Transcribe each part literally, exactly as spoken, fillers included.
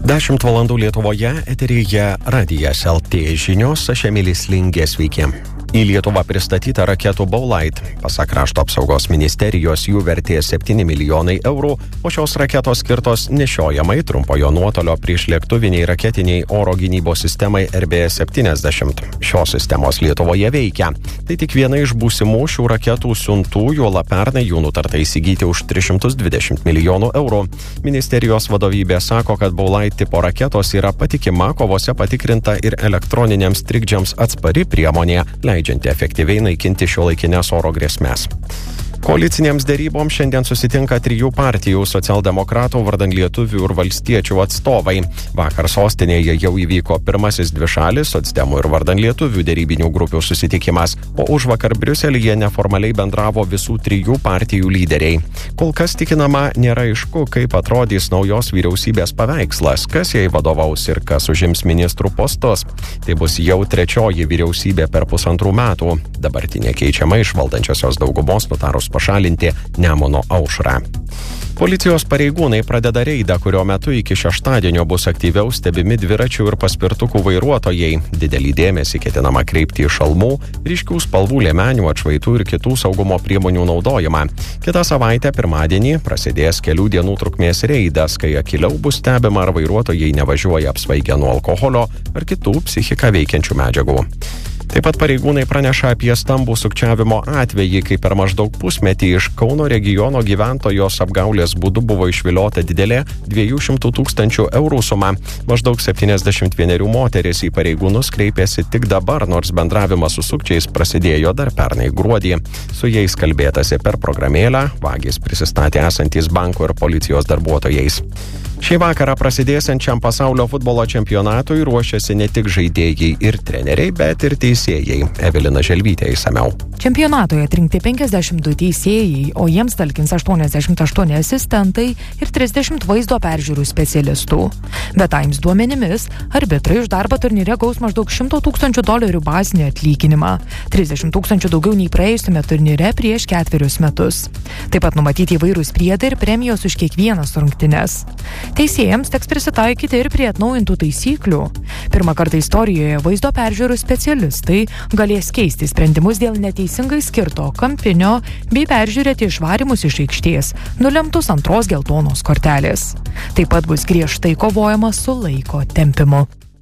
dešimt valandų Lietuvoje, eteryje Radijas L T žinios, aš Emilis Lingė, sveiki. Į Lietuvą pristatyta raketų Baulight. Pasak Krašto apsaugos ministerijos jų vertė septyni milijonai eurų, o šios raketos skirtos nešiojamai trumpojo nuotolio priešlėktuviniai raketiniai oro gynybos sistemai R B septyniasdešimt. Šios sistemos Lietuvoje veikia. Tai tik viena iš būsimų šių raketų siuntų, juolab pernai jų nutarta įsigyti už tris šimtus dvidešimt milijonų eurų. Ministerijos vadovybė sako, kad Baulight tipo raketos yra patikima, kovose patikrinta ir elektroniniams trikdžiams atspari priemonė, leidžianti efektyviai naikinti šiuolaikinės oro grėsmes. Koalicinėms deryboms šiandien susitinka trijų partijų – socialdemokratų, vardan lietuvių ir valstiečių atstovai. Vakar sostinėje jau įvyko pirmasis dvišalis socdemų ir vardan lietuvių derybinių grupių susitikimas, o užvakar Briuselyje neformaliai bendravo visų trijų partijų lyderiai. Kol kas tikinama nėra aišku, kaip atrodys naujos vyriausybės paveikslas, kas jai vadovaus ir kas užims ministrų postus. Tai bus jau trečioji vyriausybė per pusantrų metų. Dabartinė keičiama iš valdančiosios daugumos nutarus pašalinti Nemuno aušrą. Policijos pareigūnai pradeda reidą, kurio metu iki šeštadienio bus aktyviau stebimi dviračių ir paspirtukų vairuotojai. Didelį dėmesį ketinama kreipti į šalmų, ryškių spalvų liemenių, atšvaitų ir kitų saugumo priemonių naudojimą. Kitą savaitę, pirmadienį, prasidės kelių dienų trukmės reidas, kai akyliau bus stebima, ar vairuotojai nevažiuoja apsvaigę nuo alkoholio ar kitų psichiką veikiančių medžiagų. Taip pat pareigūnai praneša apie stambų sukčiavimo atvejį, kai per maždaug pusmetį iš Kauno regiono gyventojos apgaulės būdu buvo išviliota didelė dviejų šimtų tūkstančių eurų suma. Maždaug septyniasdešimt vienerių moteris į pareigūnus kreipėsi tik dabar, nors bendravimas su sukčiais prasidėjo dar pernai gruodį. Su jais kalbėtasi per programėlę, vagys prisistatė esantys banko ir policijos darbuotojais. Šį vakarą prasidėsiančiam pasaulio futbolo čempionatui ruošiasi ne tik žaidėjai ir treneriai, bet ir teisėjai. Evelina Želvytė išsamiau. Čempionatoje atrinkti penkiasdešimt du teisėjai, o jiems talkins aštuoniasdešimt aštuoni asistentai ir trisdešimt vaizdo peržiūrų specialistų. Bet Times duomenimis, arbitrai už darbą turnyre gaus maždaug šimto tūkstančių dolerių bazinį atlyginimą, trisdešimt tūkstančių daugiau nei praėjusiame turnyre prieš ketverius metus. Taip pat numatyti įvairūs priedai ir premijos už kiekvienas rungtynes. Teisėjams teks prisitaikyti ir prie atnaujintų taisyklių. Pirmą kartą istorijoje vaizdo peržiūrų specialistai galės keisti sprendimus dėl neteisingai skirto kampinio bei peržiūrėti išvarimus iš aikštės, nulemtus antros geltonos kortelės. Taip pat bus griežtai kovojama su laiko tempimu.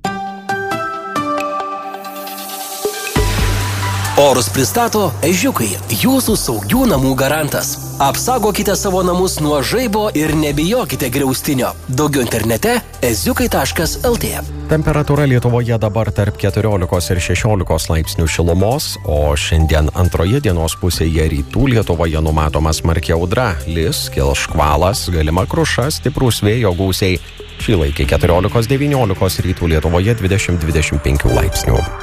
Orus pristato Ežiukai, jūsų saugių namų garantas. Apsaugokite savo namus nuo žaibo ir nebijokite griaustinio. Daugiau internete eziukai taškas el tė. Temperatūra Lietuvoje dabar tarp keturiolikos ir šešiolikos laipsnių šilumos, o šiandien antroje dienos pusėje rytų Lietuvoje numatoma smarki audra, lis, kils škvalas, galima kruša, stiprūs vėjo gūsiai. Šį laikį keturiolikos devyniolikos, rytų Lietuvoje dvidešimt dvidešimt penki laipsnių.